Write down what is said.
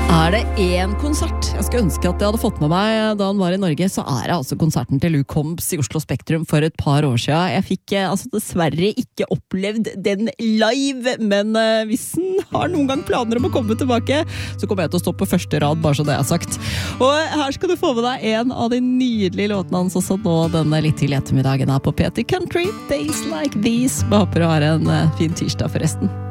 Er det en konsert jeg skulle ønske at jeg hadde fått med meg da han var i Norge, så er det altså konserten til Luke Combs i Oslo Spektrum for et par år siden. Jeg fikk dessverre ikke opplevd den live, men hvis den har noen gang planer om å komme tilbake, så kommer jeg til å stå på første rad, bare så det er sagt. Og her skal du få med deg en av de nydelige låtene hans også nå denne litt tidlig ettermiddagen her på P3 Country, Days Like These. Jeg håper du har en fin tirsdag forresten.